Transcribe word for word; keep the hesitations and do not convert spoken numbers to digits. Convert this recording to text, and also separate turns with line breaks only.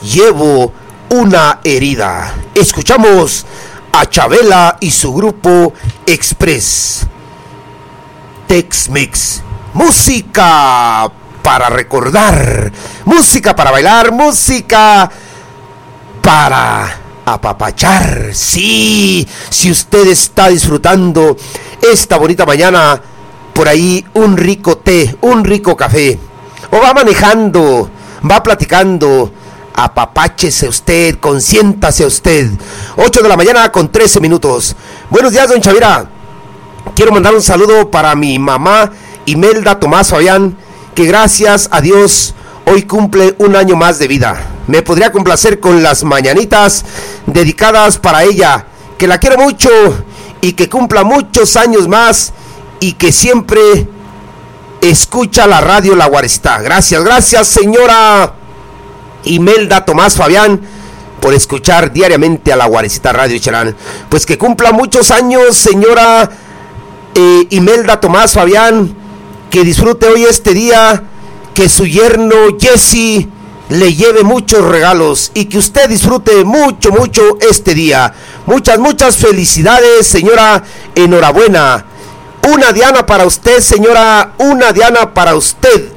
llevo una herida. Escuchamos a Chabela y su grupo Express. Tex-Mex, música para recordar, música para bailar, música para apapachar. Sí, si usted está disfrutando esta bonita mañana, por ahí un rico té, un rico café, o va manejando, va platicando, apapáchese usted, consiéntase usted. ocho de la mañana con trece minutos. Buenos días, don Chavira. Quiero mandar un saludo para mi mamá Imelda Tomás Fabián, que gracias a Dios hoy cumple un año más de vida. Me podría complacer con las mañanitas dedicadas para ella, que la quiero mucho y que cumpla muchos años más y que siempre escucha la radio La Guarecita. Gracias, gracias señora Imelda Tomás Fabián por escuchar diariamente a La Guarecita Radio Cherán. Pues que cumpla muchos años señora eh, Imelda Tomás Fabián, que disfrute hoy este día, que su yerno Jesse le lleve muchos regalos y que usted disfrute mucho, mucho este día. Muchas, muchas felicidades, señora, enhorabuena. Una diana para usted, señora, una diana para usted.